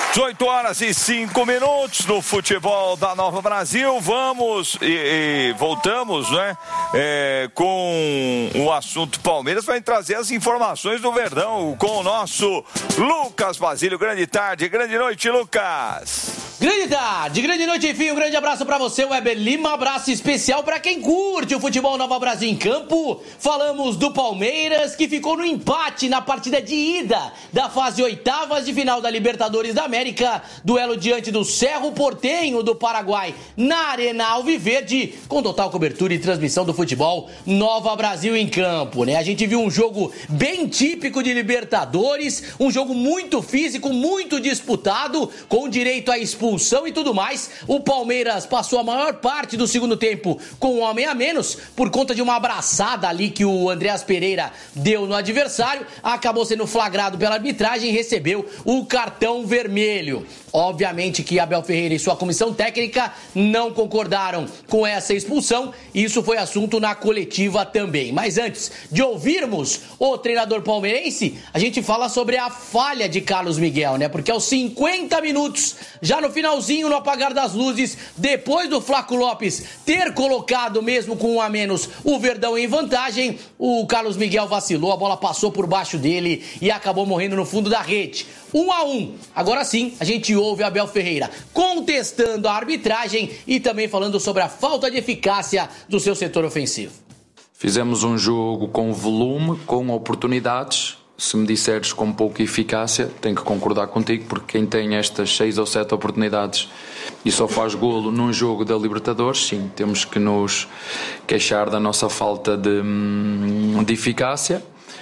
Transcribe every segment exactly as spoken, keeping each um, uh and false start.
dezoito horas e cinco minutos no futebol da Nova Brasil. Vamos e, e voltamos, né? É, com o assunto Palmeiras, vai trazer as informações do Verdão com o nosso Lucas Basílio. Grande tarde, grande noite, Lucas. Grande tarde, grande noite, enfim, um grande abraço pra você, Weber Lima, abraço especial pra quem curte o futebol Nova Brasil em campo. Falamos do Palmeiras, que ficou no empate na partida de ida da fase oitavas de final da Libertadores da América, duelo diante do Cerro Porteño do Paraguai, na Arena Alviverde, com total cobertura e transmissão do futebol Nova Brasil em campo, né? A gente viu um jogo bem típico de Libertadores, um jogo muito físico, muito disputado, com direito a expulsão e tudo mais. O Palmeiras passou a maior parte do segundo tempo com um homem a menos, por conta de uma abraçada ali que o Andreas Pereira deu no adversário, acabou sendo flagrado pela arbitragem e recebeu o cartão vermelho. Obviamente que Abel Ferreira e sua comissão técnica não concordaram com essa expulsão, isso foi assunto na coletiva também. Mas antes de ouvirmos o treinador palmeirense, a gente fala sobre a falha de Carlos Miguel, né? Porque aos cinquenta minutos, já no finalzinho, no apagar das luzes, depois do Flaco Lopes ter colocado, mesmo com um a menos, o Verdão em vantagem, o Carlos Miguel vacilou, a bola passou por baixo dele e acabou morrendo no fundo da rede. Um a um. Agora sim, a gente ouve Abel Ferreira contestando a arbitragem e também falando sobre a falta de eficácia do seu setor ofensivo. Fizemos um jogo com volume, com oportunidades. Se me disseres com pouca eficácia, tenho que concordar contigo, porque quem tem estas seis ou sete oportunidades e só faz golo num jogo da Libertadores, sim, temos que nos queixar da nossa falta de, de eficácia.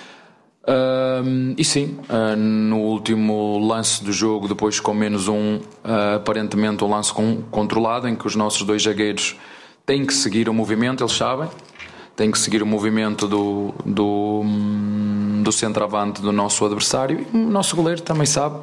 Uh, e sim, uh, no último lance do jogo, depois com menos um, uh, aparentemente um lance com, controlado, em que os nossos dois zagueiros têm que seguir o movimento, eles sabem, têm que seguir o movimento do, do, do centroavante do nosso adversário, e o nosso goleiro também sabe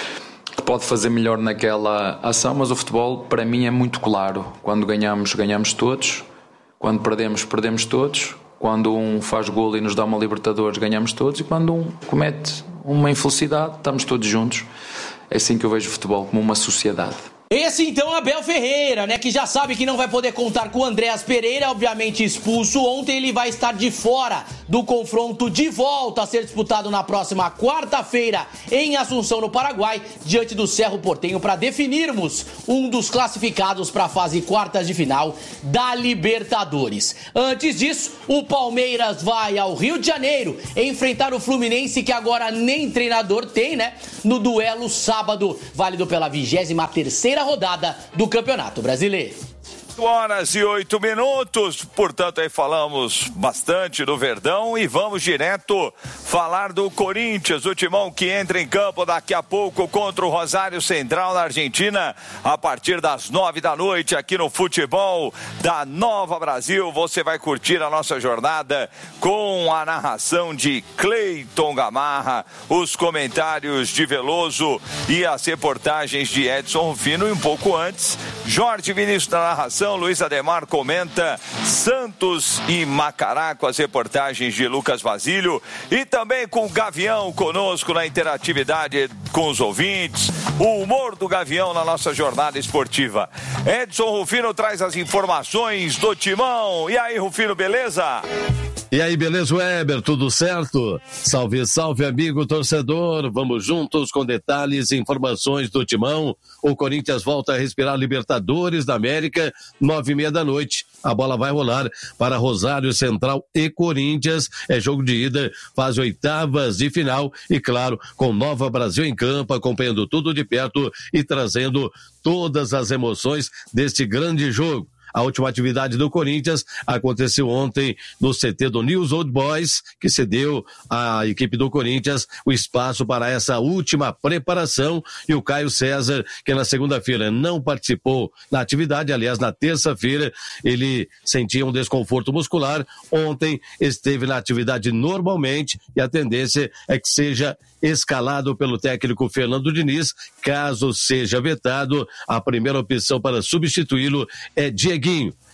que pode fazer melhor naquela ação, mas o futebol para mim é muito claro: quando ganhamos, ganhamos todos, quando perdemos, perdemos todos. Quando um faz golo e nos dá uma Libertadores, ganhamos todos, e quando um comete uma infelicidade, estamos todos juntos. É assim que eu vejo o futebol, como uma sociedade. Esse então Abel Ferreira, né, que já sabe que não vai poder contar com o Andreas Pereira, obviamente expulso ontem, ele vai estar de fora do confronto de volta a ser disputado na próxima quarta-feira em Assunção, no Paraguai, diante do Cerro Porteño, para definirmos um dos classificados para a fase quartas de final da Libertadores. Antes disso, o Palmeiras vai ao Rio de Janeiro enfrentar o Fluminense, que agora nem treinador tem, né, no duelo sábado, válido pela vigésima terceira rodada do Campeonato Brasileiro. oito horas e oito minutos, portanto aí falamos bastante do Verdão e vamos direto falar do Corinthians, o timão que entra em campo daqui a pouco contra o Rosário Central na Argentina, a partir das nove da noite aqui no futebol da Nova Brasil. Você vai curtir a nossa jornada com a narração de Cleiton Gamarra, os comentários de Veloso e as reportagens de Edson Rufino, e um pouco antes, Jorge Vinícius na narração, Luiz Ademar comenta Santos e Macará com as reportagens de Lucas Basílio, e também com o Gavião conosco na interatividade com os ouvintes, o humor do Gavião na nossa jornada esportiva. Edson Rufino traz as informações do timão. E aí, Rufino, beleza? E aí, beleza, Weber? Tudo certo? Salve, salve, amigo torcedor. Vamos juntos com detalhes e informações do timão. O Corinthians volta a respirar Libertadores da América, nove e meia da noite. A bola vai rolar para Rosário Central e Corinthians. É jogo de ida, fase oitavas de final. E claro, com Nova Brasil em campo, acompanhando tudo de perto e trazendo todas as emoções deste grande jogo. A última atividade do Corinthians aconteceu ontem no C T do News Old Boys, que cedeu à equipe do Corinthians o espaço para essa última preparação, e o Caio César, que na segunda-feira não participou da atividade, aliás, na terça-feira ele sentia um desconforto muscular, ontem esteve na atividade normalmente, e a tendência é que seja escalado pelo técnico Fernando Diniz. Caso seja vetado, a primeira opção para substituí-lo é Dieguinho.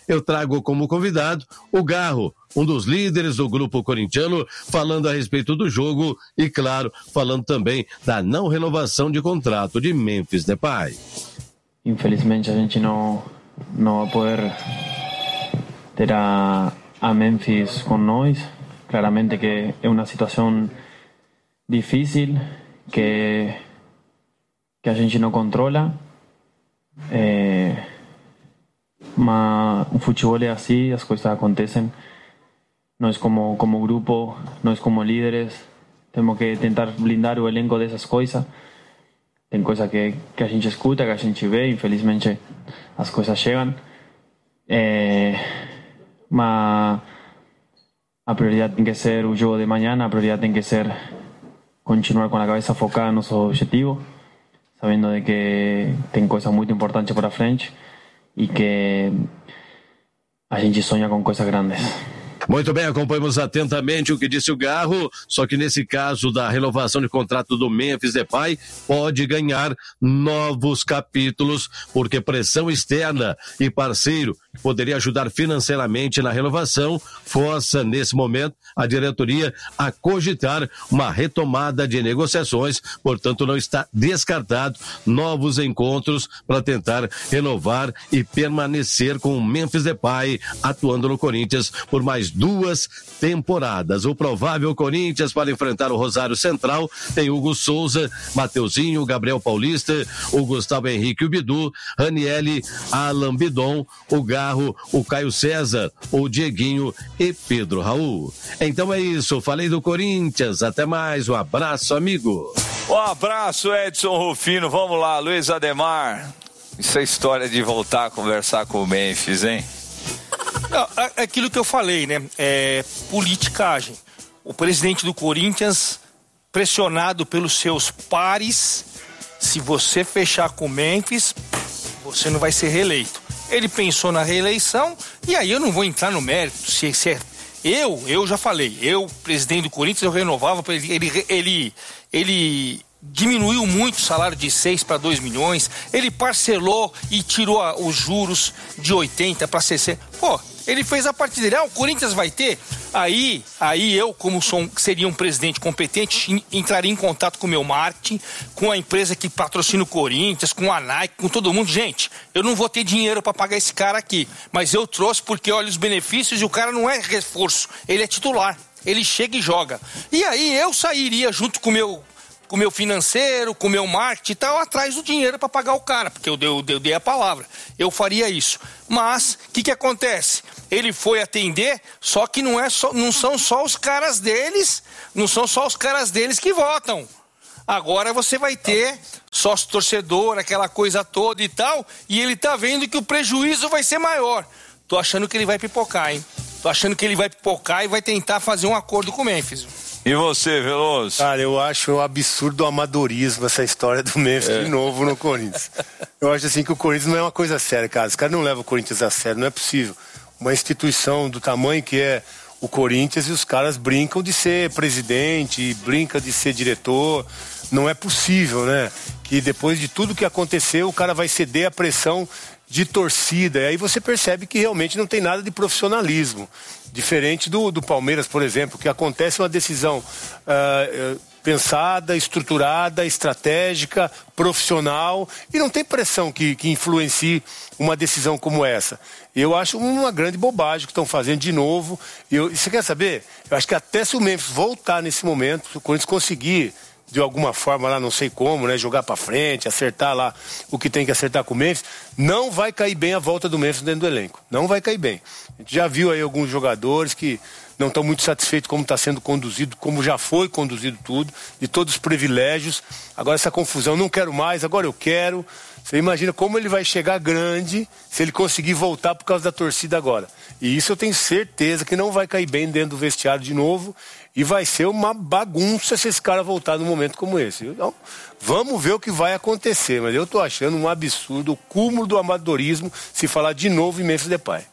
eu trago como convidado o Garro, um dos líderes do grupo corintiano, falando a respeito do jogo e, claro, falando também da não renovação de contrato de Memphis Depay. Infelizmente a gente não, não vai poder ter a, a Memphis com nós. Claramente que é uma situação difícil, que, que a gente não controla. É, mas o futebol é assim, as coisas acontecem. Nós como, como grupo, nós como líderes, temos que tentar blindar o elenco dessas coisas. Tem coisa que, que a gente escuta, que a gente vê, infelizmente as coisas chegam. É, mas a prioridade tem que ser o jogo de manhã, a prioridade tem que ser continuar com a cabeça focada no nosso objetivo, sabendo de que tem coisas muito importantes para frente e que a gente sonha com coisas grandes. Muito bem, acompanhamos atentamente o que disse o Garro, só que nesse caso da renovação de contrato do Memphis Depay, pode ganhar novos capítulos, porque pressão externa e parceiro que poderia ajudar financeiramente na renovação, força nesse momento a diretoria a cogitar uma retomada de negociações, portanto não está descartado novos encontros para tentar renovar e permanecer com o Memphis Depay atuando no Corinthians por mais duas temporadas. O provável Corinthians para enfrentar o Rosário Central tem Hugo Souza, Mateuzinho, Gabriel Paulista, o Gustavo Henrique, o Bidu, Ranielli, Alan Bidon, o Garro, o Caio César, o Dieguinho e Pedro Raul. Então é isso, falei do Corinthians, até mais, um abraço, amigo. Um abraço, Edson Rufino, vamos lá, Luiz Ademar. Isso é história de voltar a conversar com o Memphis, hein? É aquilo que eu falei, né? É politicagem. O presidente do Corinthians, pressionado pelos seus pares, se você fechar com o Memphis, você não vai ser reeleito. Ele pensou na reeleição, e aí eu não vou entrar no mérito, se, se é... Eu, eu já falei, eu, presidente do Corinthians, eu renovava, ele, ele, ele, ele diminuiu muito o salário de seis para dois milhões, ele parcelou e tirou a, os juros de oitenta para sessenta. Pô, ele fez a parte dele. Ah, o Corinthians vai ter? Aí, aí eu, como sou um, seria um presidente competente, entraria em contato com o meu marketing, com a empresa que patrocina o Corinthians, com a Nike, com todo mundo. Gente, eu não vou ter dinheiro para pagar esse cara aqui, mas eu trouxe porque olha os benefícios e o cara não é reforço, ele é titular. Ele chega e joga. E aí eu sairia junto com o meu... com o meu financeiro, com o meu marketing e tal, atrás do dinheiro para pagar o cara, porque eu dei, eu dei a palavra. Eu faria isso. Mas, o que que acontece? Ele foi atender, só que não, é só, não são só os caras deles, não são só os caras deles que votam. Agora você vai ter sócio torcedor, aquela coisa toda e tal, e ele tá vendo que o prejuízo vai ser maior. Tô achando que ele vai pipocar, hein? Tô achando que ele vai pipocar e vai tentar fazer um acordo com o Memphis. E você, Veloso? Cara, eu acho um absurdo o amadorismo essa história do Memphis é. de novo no Corinthians. Eu acho assim que o Corinthians não é uma coisa séria, cara. Os caras não levam o Corinthians a sério, não é possível. Uma instituição do tamanho que é o Corinthians e os caras brincam de ser presidente, brincam de ser diretor. Não é possível, né? Que depois de tudo que aconteceu, o cara vai ceder à pressão de torcida. E aí você percebe que realmente não tem nada de profissionalismo. Diferente do, do Palmeiras, por exemplo, que acontece uma decisão uh, uh, pensada, estruturada, estratégica, profissional, e não tem pressão que, que influencie uma decisão como essa. Eu acho uma grande bobagem que estão fazendo de novo. E, eu, e você quer saber? Eu acho que até se o Memphis voltar nesse momento, se o Corinthians conseguir de alguma forma lá, não sei como, né, jogar pra frente, acertar lá o que tem que acertar com o Memphis, não vai cair bem a volta do Memphis dentro do elenco. Não vai cair bem. A gente já viu aí alguns jogadores que não estão muito satisfeitos como está sendo conduzido, como já foi conduzido tudo, de todos os privilégios. Agora essa confusão, não quero mais, agora eu quero. Você imagina como ele vai chegar grande se ele conseguir voltar por causa da torcida agora. E isso eu tenho certeza que não vai cair bem dentro do vestiário de novo. E vai ser uma bagunça se esse cara voltar num momento como esse. Então, vamos ver o que vai acontecer. Mas eu tô achando um absurdo, o cúmulo do amadorismo, se falar de novo em Memphis Depay.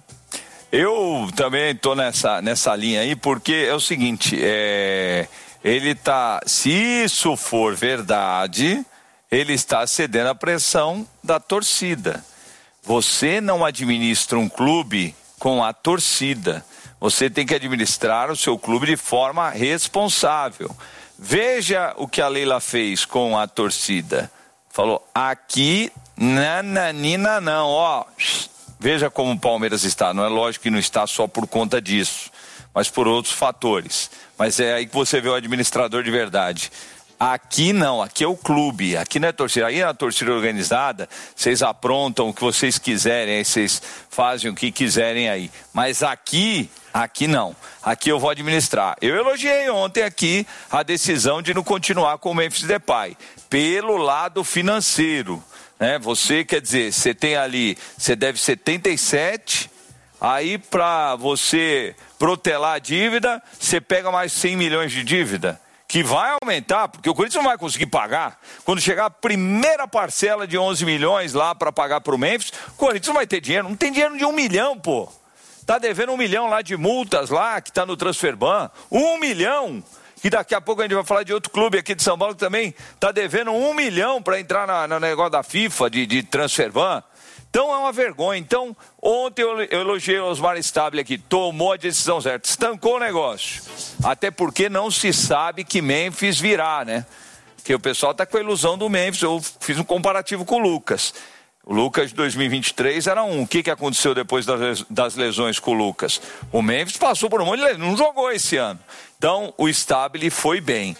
Eu também tô nessa, nessa linha aí, porque é o seguinte, é, ele tá, se isso for verdade, ele está cedendo à pressão da torcida. Você não administra um clube com a torcida. Você tem que administrar o seu clube de forma responsável. Veja o que a Leila fez com a torcida. Falou, aqui, nananina não, ó. Veja como o Palmeiras está. Não é lógico que não está só por conta disso, mas por outros fatores. Mas é aí que você vê o administrador de verdade. Aqui não, aqui é o clube, aqui não é torcida. Aí na torcida organizada, vocês aprontam o que vocês quiserem, aí vocês fazem o que quiserem aí. Mas aqui, aqui não. Aqui eu vou administrar. Eu elogiei ontem aqui a decisão de não continuar com o Memphis Depay, pelo lado financeiro. Né? Você, quer dizer, você tem ali, você deve setenta e sete, aí para você protelar a dívida, você pega mais cem milhões de dívida. Que vai aumentar, porque o Corinthians não vai conseguir pagar. Quando chegar a primeira parcela de onze milhões lá para pagar para o Memphis, o Corinthians não vai ter dinheiro. Não tem dinheiro de um milhão, pô. Tá devendo um milhão lá de multas lá, que tá no Transferban. Um milhão. Que daqui a pouco a gente vai falar de outro clube aqui de São Paulo que também tá devendo um milhão para entrar na, no negócio da FIFA, de, de Transferban. Então é uma vergonha. Então, ontem eu elogiei o Osmar Stabile aqui, tomou a decisão certa, estancou o negócio. Até porque não se sabe que Memphis virá, né? Porque o pessoal tá com a ilusão do Memphis. Eu fiz um comparativo com o Lucas. O Lucas de dois mil e vinte e três era um. O que, que aconteceu depois das lesões com o Lucas? O Memphis passou por um monte de lesões, não jogou esse ano. Então, o Stabile foi bem.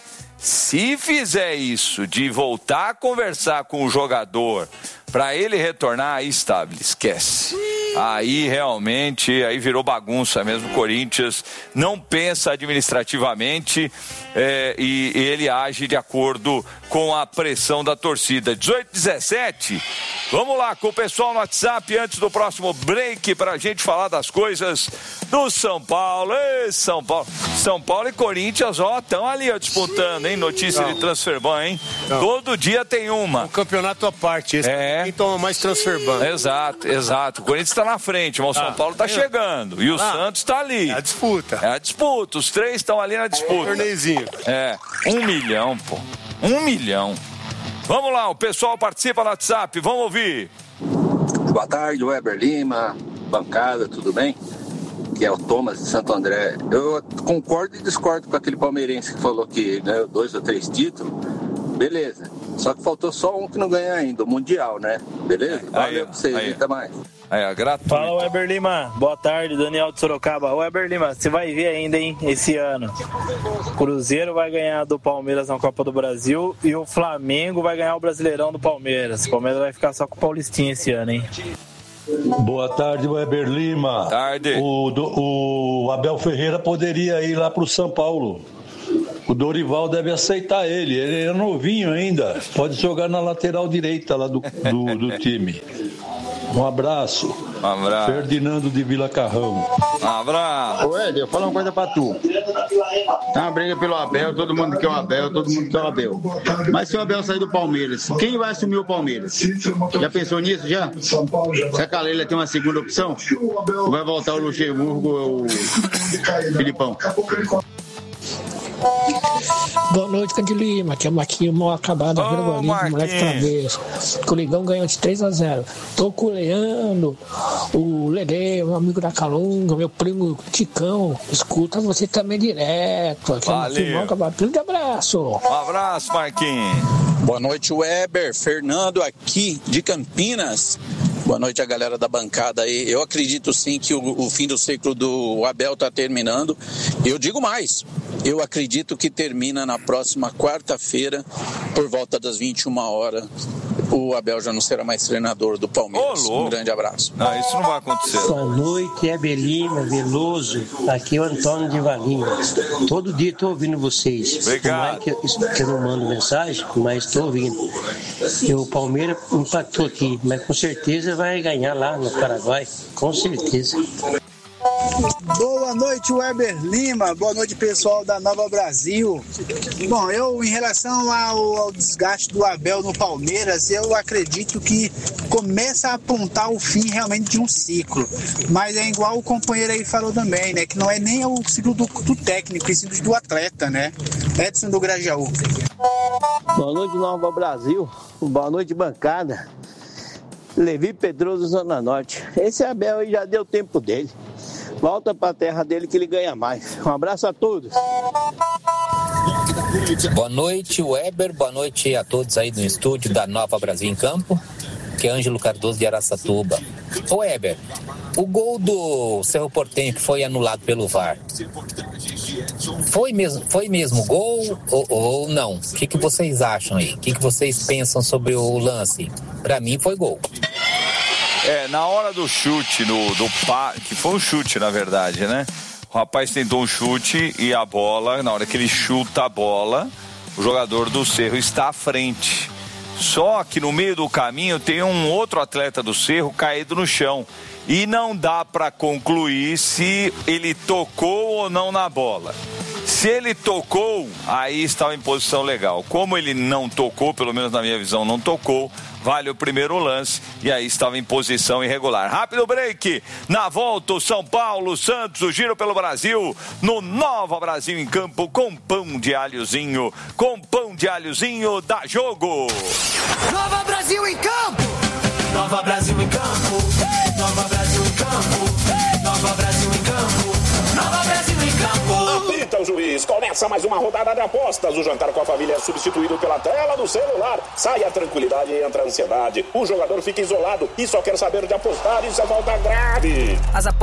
Se fizer isso, de voltar a conversar com o jogador para ele retornar, aí Stabile, esquece. Aí realmente, aí virou bagunça mesmo. O Corinthians não pensa administrativamente é, e, e ele age de acordo com a pressão da torcida. dezoito e dezessete, vamos lá com o pessoal no WhatsApp antes do próximo break para a gente falar das coisas do São Paulo. Ei, São Paulo. São Paulo e Corinthians, ó, estão ali ó, disputando, hein? Notícia não. de Transferban, hein? Não. Todo dia tem uma. Um campeonato à parte, esse é. Quem toma mais Transferban. Exato, exato. O Corinthians está na frente, mas o São ah, Paulo está chegando. E o ah, Santos está ali. É a disputa. É a disputa. Os três estão ali na disputa. É um torneizinho. É. Um milhão, pô. Um milhão. Vamos lá, o pessoal participa no WhatsApp. Vamos ouvir. Boa tarde, Weber Lima, bancada, tudo bem? Que é o Thomas de Santo André. Eu concordo e discordo com aquele palmeirense que falou que ganhou dois ou três títulos. Beleza. Só que faltou só um que não ganha ainda, o Mundial, né? Beleza? Valeu pra vocês, até mais. É, gratuito. Fala, Weber Lima. Boa tarde, Daniel de Sorocaba. Weber Lima, você vai ver ainda, hein, esse ano. O Cruzeiro vai ganhar do Palmeiras na Copa do Brasil e o Flamengo vai ganhar o Brasileirão do Palmeiras. O Palmeiras vai ficar só com o Paulistinha esse ano, hein? Boa tarde, Weber Lima. Tarde. O, do, o Abel Ferreira poderia ir lá pro São Paulo. O Dorival deve aceitar ele, ele é novinho ainda, pode jogar na lateral direita lá do, do, do time. Um abraço. Um abraço. Ferdinando de Vila Carrão. Um abraço. Ô Ed, eu falo uma coisa pra tu. Tá uma briga pelo Abel, todo mundo quer o Abel, todo mundo quer o Abel. Mas se o Abel sair do Palmeiras, quem vai assumir o Palmeiras? Já pensou nisso já? Se a Caleila tem uma segunda opção, vai voltar o Luxemburgo ou o Filipão? Boa noite, Cande Lima, que é o Marquinhos mal acabado, oh, Vila Bolinha, moleque travesso. Coligão ganhou de três a zero. Tô com o Leandro, o Lelê, meu amigo da Calunga, meu primo Ticão. Escuta você também direto. Aqui é o Marquinhos mal acabado. Grande abraço. Um abraço, Marquinhos. Boa noite, Weber. Fernando aqui de Campinas. Boa noite a galera da bancada aí. Eu acredito sim que o, o fim do ciclo do Abel está terminando. Eu digo mais, eu acredito que termina na próxima quarta-feira, por volta das vinte e uma horas. O Abel já não será mais treinador do Palmeiras. Oh, um grande abraço. Não, isso não vai acontecer. Boa noite, Ebelina, Veloso. Aqui é o Antônio de Valinhos. Todo dia estou ouvindo vocês. Obrigado. Não é que eu, que eu não mando mensagem, mas estou ouvindo. E o Palmeiras empatou aqui, mas com certeza vai ganhar lá no Paraguai. Com certeza. Boa noite, Weber Lima. Boa noite, pessoal da Nova Brasil. Bom, eu, em relação ao, ao desgaste do Abel no Palmeiras, eu acredito que começa a apontar o fim realmente de um ciclo. Mas é igual o companheiro aí falou também, né? Que não é nem o ciclo do, do técnico, é o ciclo do atleta, né? Edson do Grajaú. Boa noite, Nova Brasil. Boa noite, bancada. Levi Pedroso, Zona Norte. Esse Abel aí já deu tempo dele. volta pra terra dele que ele ganha mais. Um abraço a todos. Boa noite, Weber. Boa noite a todos aí no estúdio da Nova Brasil em Campo. Que é Ângelo Cardoso de Araçatuba. Ô Weber, o gol do Cerro Porteño que foi anulado pelo V A R, foi mesmo, foi mesmo gol ou, ou não? O que, que vocês acham aí? O que, que vocês pensam sobre o lance? Pra mim foi gol. É, na hora do chute, no, do pá, que foi um chute na verdade, né? O rapaz tentou um chute e a bola, na hora que ele chuta a bola, o jogador do Cerro está à frente. Só que no meio do caminho tem um outro atleta do Cerro caído no chão. E não dá para concluir se ele tocou ou não na bola. Se ele tocou, aí estava em posição legal. Como ele não tocou, pelo menos na minha visão não tocou, vale o primeiro lance e aí estava em posição irregular. Rápido break, na volta o São Paulo, Santos, o giro pelo Brasil, no Nova Brasil em Campo, com pão de alhozinho, com pão de alhozinho, dá jogo. Nova Brasil em Campo, Nova Brasil em Campo, Nova Brasil em Campo, Nova Brasil em Campo, Nova Brasil em Campo. Apita o juiz, começa mais uma rodada de apostas. O jantar com a família é substituído pela tela do celular. Sai a tranquilidade e entra a ansiedade. O jogador fica isolado e só quer saber de apostar. Isso é falta grave. As